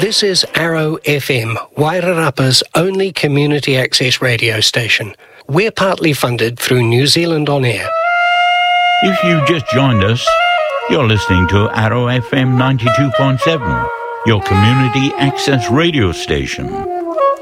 This is Arrow FM, Wairarapa's only community access radio station. We're partly funded through New Zealand On Air. If you've just joined us, you're listening to Arrow FM 92.7, your community access radio station.